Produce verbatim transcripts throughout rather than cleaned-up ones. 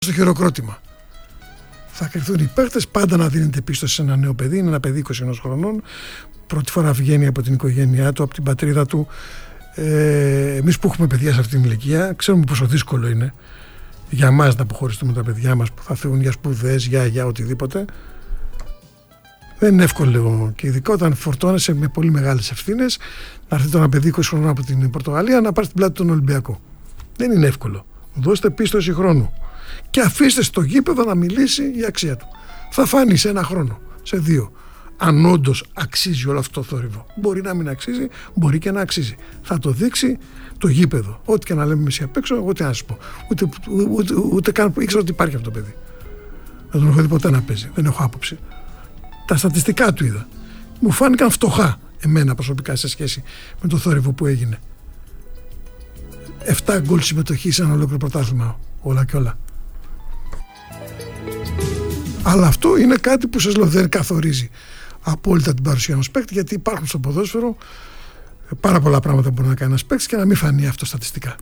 στο χειροκρότημα. Θα κρυφθούν οι παίκτες, πάντα να δίνετε πίστοση σε ένα νέο παιδί. Είναι ένα παιδί είκοσι ένα χρονών. Πρώτη φορά βγαίνει από την οικογένειά του, από την πατρίδα του. Ε, εμείς που έχουμε παιδιά σε αυτή την ηλικία, ξέρουμε πόσο δύσκολο είναι για εμάς να αποχωριστούμε τα παιδιά μας που θα φύγουν για σπουδές, για, για οτιδήποτε. Δεν είναι εύκολο, και ειδικά όταν φορτώνεσαι με πολύ μεγάλες ευθύνες, να έρθει το ένα παιδί είκοσι χρονών από την Πορτογαλία να πάρει την πλάτη του τον Ολυμπιακό. Δεν είναι εύκολο. Δώστε πίστοση χρόνου και αφήστε στο γήπεδο να μιλήσει η αξία του. Θα φάνει σε ένα χρόνο, σε δύο, αν όντως αξίζει όλο αυτό το θόρυβο. Μπορεί να μην αξίζει, μπορεί και να αξίζει. Θα το δείξει το γήπεδο. Ό,τι και να λέμε εμείς απ' έξω, εγώ τι να σας πω. Ούτε, ούτε, ούτε, ούτε καν ήξερα ότι υπάρχει αυτό το παιδί. Δεν τον έχω δει ποτέ να παίζει. Δεν έχω άποψη. Τα στατιστικά του είδα. Μου φάνηκαν φτωχά εμένα προσωπικά σε σχέση με το θόρυβο που έγινε. Εφτά γκολ συμμετοχή σε ένα ολόκληρο πρωτάθλημα. Όλα και όλα. Αλλά αυτό είναι κάτι που σας λέω δεν καθορίζει απόλυτα την παρουσία ενός παίκτη, γιατί υπάρχουν στο ποδόσφαιρο πάρα πολλά πράγματα που μπορεί να κάνει ένας παίκτης και να μην φανεί αυτό στατιστικά.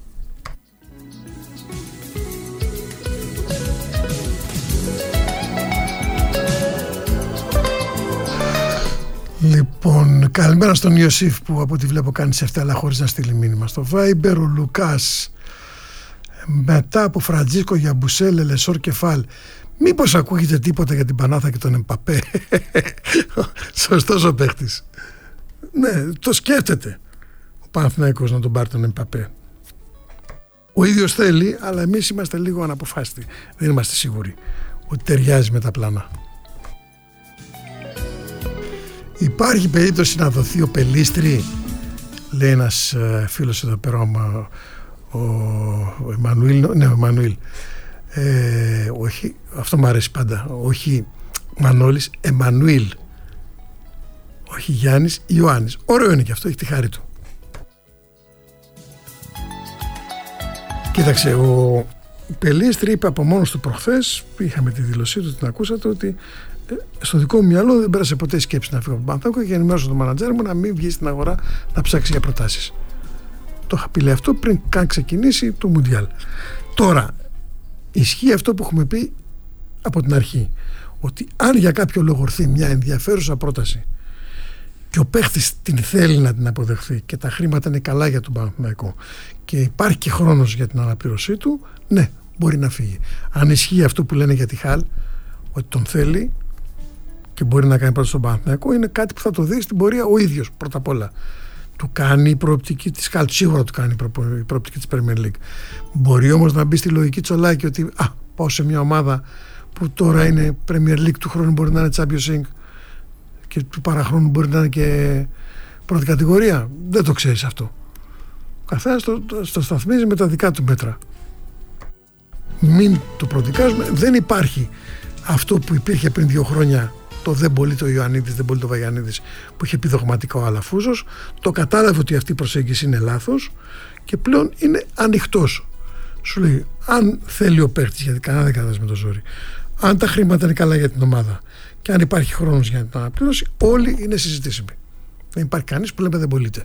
Λοιπόν, καλημέρα στον Ιωσήφ που από ό,τι βλέπω κάνει σε αυτά, αλλά χωρίς να στείλει μήνυμα στο Viber. Ο Λουκάς, μετά από Φραντζίσκο για Μπουσέλ, Ελεσόρ, Κεφάλ, μήπως ακούγεται τίποτα για την Πανάθα και τον Εμπαπέ? Σωστός ο παίχτης. Ναι, το σκέφτεται ο Παναθηναϊκός να τον πάρει τον Εμπαπέ. Ο ίδιος θέλει, αλλά εμείς είμαστε λίγο αναποφάσιστοι. Δεν είμαστε σίγουροι ότι ταιριάζει με τα πλάνα. Υπάρχει περίπτωση να δοθεί ο Πελίστρη, λέει ένας ε, φίλος εδώ πέρα, ο, ο Εμμανουήλ, ναι ο Εμμανουήλ, ε, όχι, αυτό μου αρέσει πάντα, όχι Μανώλης, Εμμανουήλ, όχι Γιάννης, Ιωάννης. Ωραίο είναι και αυτό, έχει τη χάρη του. Κοίταξε, ο Πελίστρη είπε από μόνος του προχθές, είχαμε τη δήλωσή του, την ακούσατε, ότι στο δικό μου μυαλό δεν πέρασε ποτέ η σκέψη να φύγω από τον Παναθηναϊκό και ενημέρωσα τον μανατζέρ μου να μην βγει στην αγορά να ψάξει για προτάσεις. Το είχα πει λέει αυτό πριν καν ξεκινήσει το Μουντιάλ. Τώρα, ισχύει αυτό που έχουμε πει από την αρχή, ότι αν για κάποιο λόγο έρθει μια ενδιαφέρουσα πρόταση και ο παίχτης την θέλει να την αποδεχθεί και τα χρήματα είναι καλά για τον Παναθηναϊκό και υπάρχει και χρόνος για την αναπλήρωσή του, ναι, μπορεί να φύγει. Αν ισχύει αυτό που λένε για τη Χαλ, ότι τον θέλει και μπορεί να κάνει πρώτα στον Παναθηναϊκό, είναι κάτι που θα το δει στην πορεία ο ίδιος πρώτα απ' όλα. Του κάνει η προοπτική της Χαλ, σίγουρα του κάνει η προοπτική της Premier League. Μπορεί όμως να μπει στη λογική Τσολάκη ότι α, πάω σε μια ομάδα που τώρα είναι Premier League, του χρόνου μπορεί να είναι Champions League και του παραχρόνου μπορεί να είναι και πρώτη κατηγορία. Δεν το ξέρεις αυτό. Ο καθένας το, το, το σταθμίζει με τα δικά του μέτρα. Μην το προδικάζουμε. Δεν υπάρχει αυτό που υπήρχε πριν δύο χρόνια, το δεν μπορεί το Ιωαννίδης, δεν μπορεί το Βαγιαννίδης, που είχε πει δογματικά ο Αλαφούζος. Το κατάλαβε ότι αυτή η προσέγγιση είναι λάθος και πλέον είναι ανοιχτός. Σου λέει, αν θέλει ο παίκτης, γιατί κανένα δεν κατάσταση με το ζόρι, αν τα χρήματα είναι καλά για την ομάδα και αν υπάρχει χρόνος για την αναπλήρωση, όλοι είναι συζητήσιμοι. Δεν υπάρχει κανείς που λέμε δεν μπορείτε.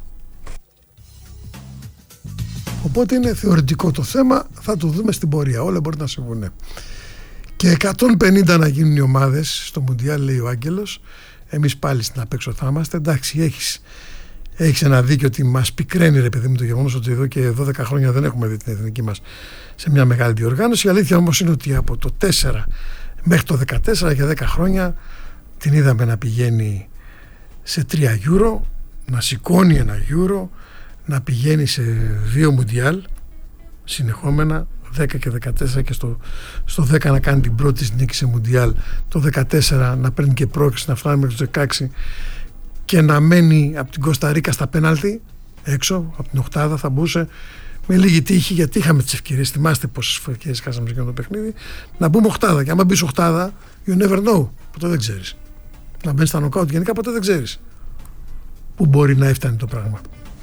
Οπότε είναι θεωρητικό το θέμα, θα το δούμε στην πορεία. Όλα μπορεί να συμβούν. Και εκατόν πενήντα να γίνουν οι ομάδες στο Μουντιάλ, λέει ο Άγγελος. Εμείς πάλι στην απέξω θα είμαστε. Εντάξει, έχεις, έχεις ένα δίκιο ότι μας πικραίνει ρε παιδί μου το γεγονός ότι εδώ και δώδεκα χρόνια δεν έχουμε δει την εθνική μας σε μια μεγάλη διοργάνωση. Η αλήθεια όμως είναι ότι από το τέσσερα μέχρι το δεκατέσσερα για δέκα χρόνια την είδαμε να πηγαίνει σε τρία γιούρο, να σηκώνει ένα γιούρο, να πηγαίνει σε δύο Μουντιάλ συνεχόμενα, δέκα και δεκατέσσερα, και στο, στο δέκα να κάνει την πρώτη νίκη σε Μουντιάλ, το δεκατέσσερα να παίρνει και πρόκληση να φτάνει μέχρι το δεκαέξι και να μένει από την Κοσταρίκα στα πέναλτι έξω, από την οκτάδα θα μπούσε με λίγη τύχη, γιατί είχαμε τις ευκαιρίες, θυμάστε πόσες ευκαιρίες χάσαμε σε αυτό το παιχνίδι, να μπούμε οκτάδα, και άμα μπεις οκτάδα you never know, ποτέ δεν ξέρεις, να μπαίνεις στα νοκάουτ γενικά ποτέ δεν ξέρεις που μπορεί να έφτανε το πράγμα.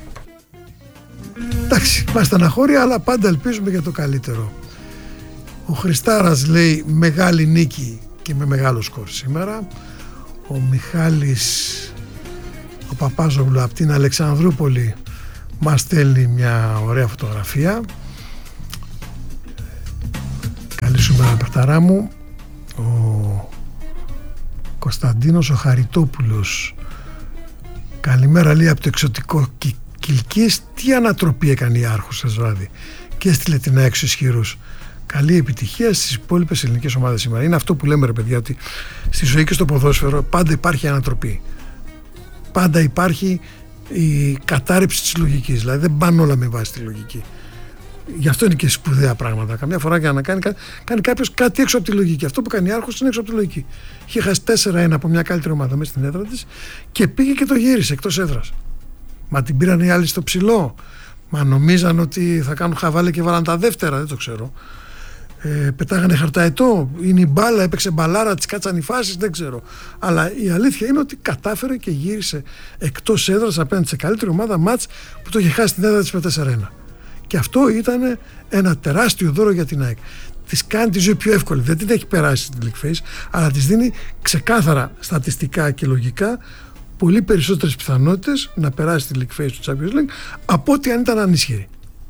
Εντάξει, μας στεναχώρει, αλλά πάντα ελπίζουμε για το καλύτερο. Ο Χριστάρας λέει μεγάλη νίκη και με μεγάλο σκορ σήμερα. Ο Μιχάλης, ο Παπάζογλου από την Αλεξανδρούπολη, μας στέλνει μια ωραία φωτογραφία. Καλημέρα παιχταρά μου. Ο Κωνσταντίνος ο Χαριτόπουλος. Καλημέρα, λέει, από το εξωτικό Κιλκής. Τι ανατροπή έκανε η Άρχουσας βράδυ και έστειλε την έξω ισχυρούς. Καλή επιτυχία στις υπόλοιπες ελληνικές ομάδες σήμερα. Είναι αυτό που λέμε, ρε παιδιά, ότι στη ζωή και στο ποδόσφαιρο πάντα υπάρχει ανατροπή. Πάντα υπάρχει η κατάρρευση της λογικής. Δηλαδή δεν πάνε όλα με βάση τη λογική. Γι' αυτό είναι και σπουδαία πράγματα. Καμιά φορά για να κάνει, κάνει κάποιο κάτι έξω από τη λογική. Αυτό που κάνει η Άρχος είναι έξω από τη λογική. Είχε χάσει τέσσερα ένα από μια καλύτερη ομάδα μέσα στην έδρα της και πήγε και το γύρισε εκτός έδρας. Μα την πήραν οι άλλοι στο ψηλό. Μα νομίζαν ότι θα κάνουν χαβάλε και βάλαν τα δεύτερα. Δεν το ξέρω. Ε, πετάγανε χαρταετό. Είναι η μπάλα, έπαιξε μπαλάρα, τις κάτσαν οι φάσεις. Δεν ξέρω. Αλλά η αλήθεια είναι ότι κατάφερε και γύρισε εκτός έδρας απέναντι σε καλύτερη ομάδα μάτς που το είχε χάσει την έδρα της με τέσσερα ένα. Και αυτό ήταν ένα τεράστιο δώρο για την ΑΕΚ. Της κάνει τη ζωή πιο εύκολη. Δεν την έχει περάσει στην League Phase, αλλά της δίνει ξεκάθαρα στατιστικά και λογικά πολύ περισσότερες πιθανότητες να περάσει τη League Phase του Champions League από ότι αν ήταν ανίσχυρη.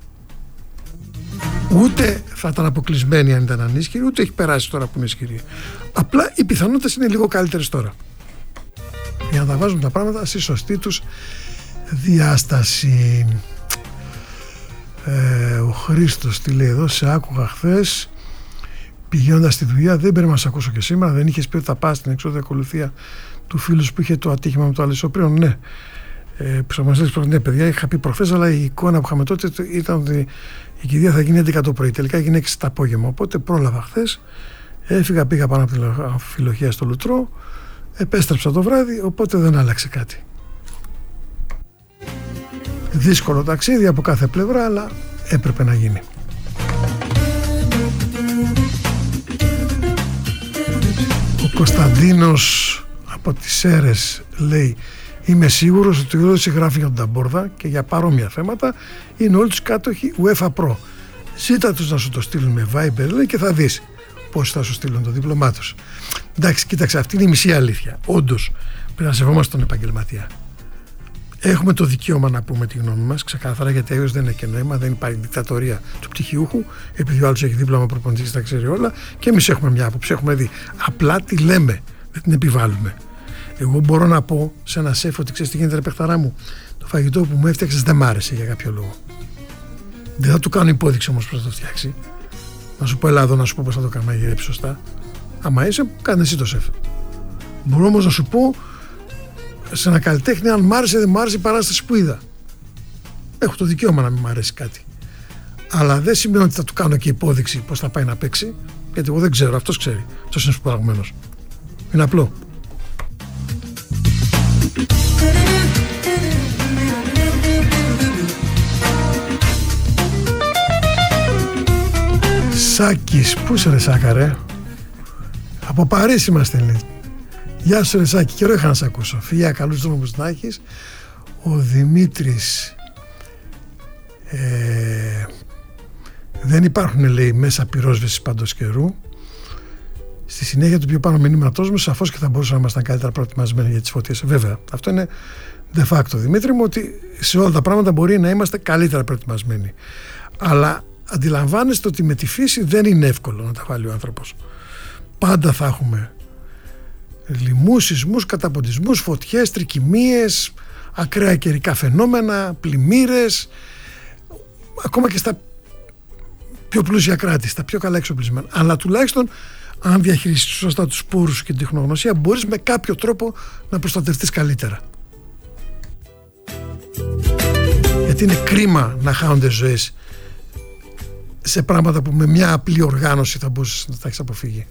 Ούτε θα ήταν αποκλεισμένη αν ήταν ανίσχυρη, ούτε έχει περάσει τώρα που είναι ισχυρή. Απλά οι πιθανότητες είναι λίγο καλύτερες τώρα. Για να τα βάζουμε τα πράγματα στη σωστή τους διάσταση. Ε, ο Χρήστος τι λέει εδώ, σε άκουγα χθες πηγαίνοντας στη δουλειά, δεν πρέπει να σε ακούσω και σήμερα. Δεν είχες πει ότι θα πας στην εξώδια ακολουθία του φίλου που είχε το ατύχημα με το Αλισσοπρίον? Ναι, ε, ναι παιδιά, είχα πει προχθές, αλλά η εικόνα που είχαμε τότε ήταν ότι η κηδεία θα γίνει έντεκα το πρωί, τελικά έγινε έξι το απόγευμα, οπότε πρόλαβα χθες, έφυγα, πήγα πάνω από την αμφιλοχεία στο Λουτρό, επέστρεψα το βράδυ, οπότε δεν άλλαξε κάτι. Δύσκολο ταξίδι από κάθε πλευρά, αλλά έπρεπε να γίνει. Ο Κωνσταντίνος από τις Σέρρες λέει, είμαι σίγουρος ότι ο Ρώση γράφει για τον Ταμπόρδα και για παρόμοια θέματα είναι όλοι τους κάτοχοι UEFA Pro. Ζήτα τους να σου το στείλουν με Viber, λέει, και θα δεις πώς θα σου στείλουν το δίπλωμά τους. Εντάξει, κοίταξε, αυτή είναι η μισή αλήθεια. Όντως πρέπει να σεβόμαστε τον επαγγελματία. Έχουμε το δικαίωμα να πούμε τη γνώμη μας ξεκάθαρα, γιατί αλλιώς δεν είναι και νόημα, δεν υπάρχει δικτατορία του πτυχιούχου, επειδή ο άλλος έχει δίπλωμα προπονητής και τα ξέρει όλα, και εμείς έχουμε μια άποψη, έχουμε δει. Απλά τη λέμε, δεν την επιβάλλουμε. Εγώ μπορώ να πω σε ένα σεφ ότι ξέρεις τι γίνεται, ρε παιχταρά μου, το φαγητό που μου έφτιαξες δεν μ' άρεσε για κάποιο λόγο. Δεν θα του κάνω υπόδειξη όμως πώς θα το φτιάξει. Να σου πω, έλα εδώ να σου πω πώς θα το κάνω να γυρέψει σωστά. Άμα είσαι, κάνε εσύ το σεφ. Μπορώ όμως να σου πω σε ένα καλλιτέχνη αν μ' άρεσε δεν μ' άρεσε η παράσταση που είδα. Έχω το δικαίωμα να μην μ' αρέσει κάτι. Αλλά δεν σημαίνει ότι θα του κάνω και υπόδειξη πώς θα πάει να παίξει, γιατί εγώ δεν ξέρω, αυτός ξέρει. Αυτός είναι σπουδαγμένος. Είναι απλό. Σάκης, πού είσαι ρε Σάκα ρε? Από Παρίσι είμαστε, λέει. Γεια σου ρε Σάκη, καιρό είχα να σε ακούσω. Φιλιά, καλούς δρόμους να έχεις. Ο Δημήτρης, ε, δεν υπάρχουν, λέει, μέσα πυρόσβεσης παντός καιρού. Στη συνέχεια του πιο πάνω μηνύματός μου, σαφώς και θα μπορούσαμε να ήμασταν καλύτερα προετοιμασμένοι για τις φωτιές. Βέβαια, αυτό είναι de facto, Δημήτρη μου, ότι σε όλα τα πράγματα μπορεί να είμαστε καλύτερα προετοιμασμένοι. Αλλά αντιλαμβάνεστε ότι με τη φύση δεν είναι εύκολο να τα βάλει ο άνθρωπος. Πάντα θα έχουμε λοιμούς, σεισμούς, καταποντισμούς, φωτιές, τρικυμίες, ακραία καιρικά φαινόμενα, πλημμύρες, ακόμα και στα πιο πλούσια κράτη, στα πιο καλά εξοπλισμένα. Αλλά τουλάχιστον αν διαχειριστείς σωστά τους πόρους και την τεχνογνωσία, μπορείς με κάποιο τρόπο να προστατευτείς καλύτερα. Γιατί είναι κρίμα να χάνονται ζωές σε πράγματα που με μια απλή οργάνωση θα μπορούσες να τα έχεις αποφύγει.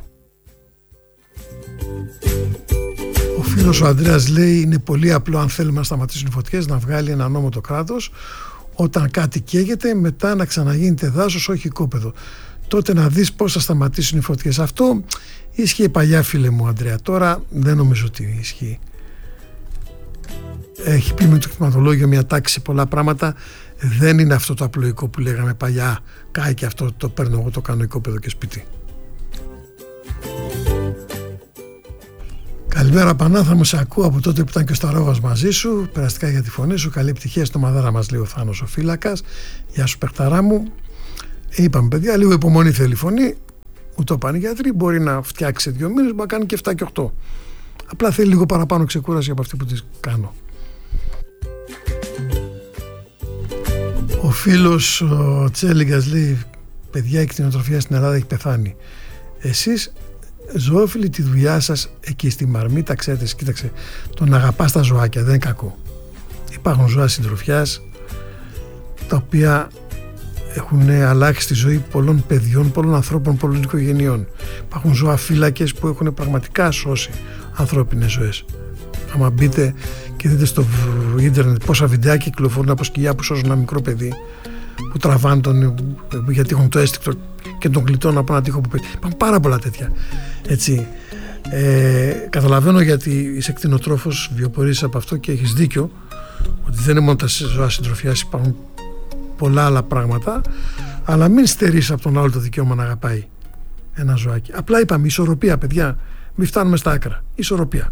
Ο φίλος ο Ανδρέας λέει, είναι πολύ απλό αν θέλουμε να σταματήσουν οι φωτιές να βγάλει ένα νόμο το κράτος, όταν κάτι καίγεται μετά να ξαναγίνεται δάσος, όχι οικόπεδο. Τότε να δεις πώς θα σταματήσουν οι φωτιές. Αυτό ίσχυε παλιά, φίλε μου Ανδρέα, τώρα δεν νομίζω ότι ισχύει. Έχει πει με το κτηματολόγιο μια τάξη πολλά πράγματα, δεν είναι αυτό το απλοϊκό που λέγαμε παλιά, κάει και αυτό το παίρνω εγώ, το κάνω οικόπεδο και σπίτι. Καλημέρα Πανάθα μου, σε ακούω από τότε που ήταν και ο Σταρόβας μαζί σου. Περαστικά για τη φωνή σου. Καλή επιτυχία στο Μαδάρα μας, λέει ο Θάνος ο Φύλακας. Γεια σου παιχταρά μου. Είπαμε παιδιά, λίγο υπομονή θέλει η φωνή. Μου το είπαν οι γιατροί, μπορεί να φτιάξει σε δύο μήνες, μπορεί να κάνει και επτά και οκτώ. Απλά θέλει λίγο παραπάνω ξεκούραση από αυτή που τη κάνω. Ο φίλος ο Τσέλιγκας λέει: παιδιά, η κτηνοτροφία στην Ελλάδα έχει πεθάνει. Εσείς ζωόφιλοι, τη δουλειά σας εκεί στη Μαρμίτα, ξέρετε, κοίταξε, το να αγαπάς τα ζωάκια δεν είναι κακό. Υπάρχουν ζώα συντροφιάς τα οποία έχουν αλλάξει τη ζωή πολλών παιδιών, πολλών ανθρώπων, πολλών οικογενειών. Υπάρχουν ζώα φύλακες που έχουν πραγματικά σώσει ανθρώπινες ζωές. Άμα μπείτε και δείτε στο ίντερνετ πόσα βιντεάκια κυκλοφορούν από σκυλιά που σώζουν ένα μικρό παιδί, που τραβάνε τον, γιατί έχουν το αίσθηκτο και τον γλιτώνουν από ένα τοίχο που πέφτει. Υπάρχουν πάρα πολλά τέτοια. Έτσι. Ε, καταλαβαίνω γιατί είσαι κτηνοτρόφος, βιοπορείς από αυτό και έχεις δίκιο ότι δεν είναι μόνο τα ζώα συντροφιάς, υπάρχουν πολλά άλλα πράγματα, αλλά μην στερείς από τον άλλο το δικαίωμα να αγαπάει ένα ζωάκι. Απλά είπαμε ισορροπία, παιδιά, μην φτάνουμε στα άκρα. Ισορροπία.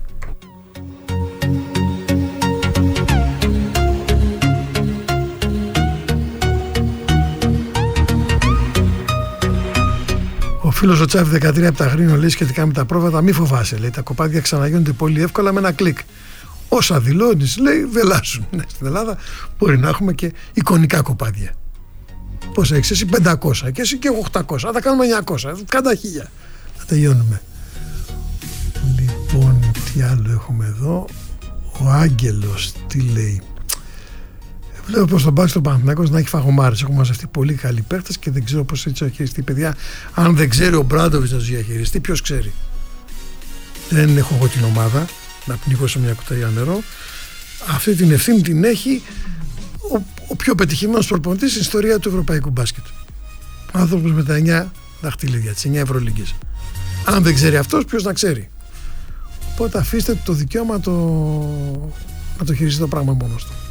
Ο φίλος ο Τσάφη δεκατρία από τα Αγρίνιο λέει σχετικά με τα πρόβατα: μη φοβάσαι, λέει, τα κοπάδια ξαναγίνονται πολύ εύκολα με ένα κλικ. Όσα δηλώνεις, λέει, δεν αλλάζουν. Ναι, στην Ελλάδα μπορεί να έχουμε και εικονικά κοπάδια. Πώς έχεις εσύ? πεντακόσια και εσύ και εγώ οκτακόσια. Θα τα κάνουμε εννιακόσια. Κάντα χίλια. Θα τελειώνουμε. Λοιπόν, τι άλλο έχουμε εδώ? Ο Άγγελος τι λέει? Βλέπω πως τον μπάσκετ του Παναθηναϊκός να έχει φαγωμάρες. Έχουν μαζευτεί πολύ καλοί παίκτες και δεν ξέρω πώς έτσι διαχειριστεί. Παιδιά, αν δεν ξέρει ο Μπράντοβιτς να τους διαχειριστεί, ποιος ξέρει? Δεν έχω εγώ την ομάδα να πνίγω σε μια κουταλιά νερό. Αυτή την ευθύνη την έχει ο, ο πιο πετυχημένος προπονητής στην ιστορία του ευρωπαϊκού μπάσκετ. Ο άνθρωπος με τα εννιά δαχτυλίδια, τις εννιά Ευρωλίγκες. Αν δεν ξέρει αυτός, ποιος να ξέρει? Οπότε αφήστε το δικαίωμα το, να το χειριστεί το πράγμα μόνος του.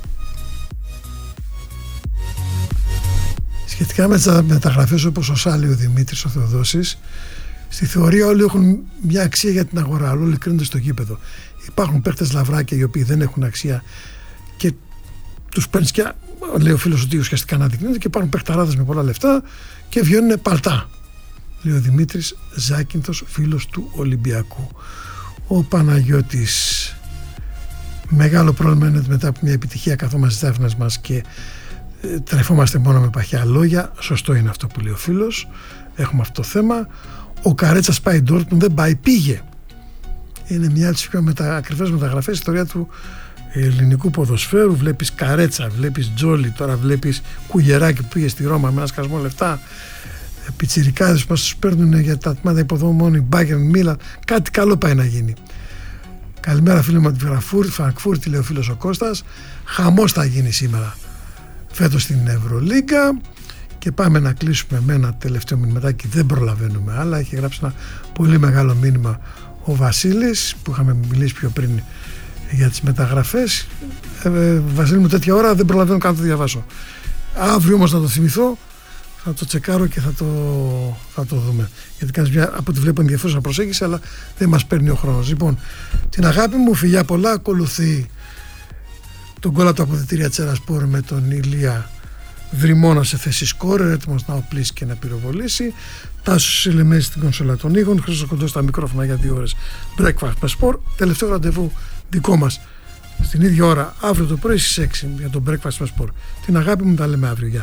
Σχετικά με τις μεταγραφές όπως ο Σάλι, ο Δημήτρης, ο Θεοδόσης, στη θεωρία όλοι έχουν μια αξία για την αγορά, όλοι κρίνονται στο γήπεδο. Υπάρχουν παίκτες λαβράκια οι οποίοι δεν έχουν αξία και τους παίρνεις και, λέει ο φίλος, ότι ουσιαστικά αναδεικνύονται, και υπάρχουν παικταράδες με πολλά λεφτά και βγαίνουν παλτά. Λέει ο Δημήτρης Ζάκυνθος, φίλος του Ολυμπιακού. Ο Παναγιώτης: μεγάλο πρόβλημα είναι ότι μετά από μια επιτυχία καθόμαστε στις άφηνες μας και ε, τρεφόμαστε μόνο με παχιά λόγια. Σωστό είναι αυτό που λέει ο φίλος. Έχουμε αυτό το θέμα. Ο Καρέτσας πάει Ντόρτμουντ, δεν πάει, πήγε. Είναι μια από τις πιο μετα... ακριβές μεταγραφές στην ιστορία του ελληνικού ποδοσφαίρου. Βλέπεις Καρέτσα, βλέπεις Τζόλι, τώρα βλέπεις Κουγεράκη που πήγε στη Ρώμα με ένα σκασμό λεφτά. Πιτσιρικάδες που μας τους παίρνουν για τα τμήματα υποδομών, η Μπάγερν, Μίλαν. Κάτι καλό πάει να γίνει. Καλημέρα φίλοι μου από τη Φραγκφούρτη, λέει ο φίλος ο Κώστας. Χαμός θα γίνει σήμερα φέτος στην Ευρωλίγκα. Και πάμε να κλείσουμε με ένα τελευταίο μηνυματάκι, δεν προλαβαίνουμε άλλα. Έχει γράψει ένα πολύ μεγάλο μήνυμα ο Βασίλης, που είχαμε μιλήσει πιο πριν για τις μεταγραφές. ε, Βασίλη μου, τέτοια ώρα δεν προλαβαίνω καν να το διαβάσω. Αύριο όμως να το θυμηθώ, θα το τσεκάρω και θα το, θα το δούμε, γιατί κάνεις μια, από ό,τι βλέπω, ενδιαφέρουσα προσέγγιση, αλλά δεν μας παίρνει ο χρόνος. Λοιπόν, την αγάπη μου, φιλιά πολλά. Ακολουθεί τον γκολ από τα αποδυτήρια Τσέρασπορ με τον Ηλία Βρυμώνα σε θέση σκόρερ, έτοιμος να οπλίσει και να πυροβολήσει. Τάσος Σιλεμέζη στην κονσόλα των ήχων. Χρήστος Κοντός στα μικρόφωνα για δύο ώρες breakfast με σπορ. Τελευταίο ραντεβού δικό μας στην ίδια ώρα αύριο το πρωί στις έξι για το breakfast με σπορ. Την αγάπη μου, τα λέμε αύριο. Γεια.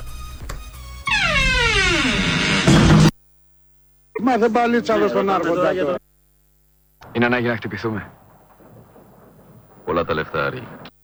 Μα δεν παλίτσαλο στον άρχοντα. Είναι ανάγκη να χτυπηθούμε. Πολλά τα λεφτά, Άρη.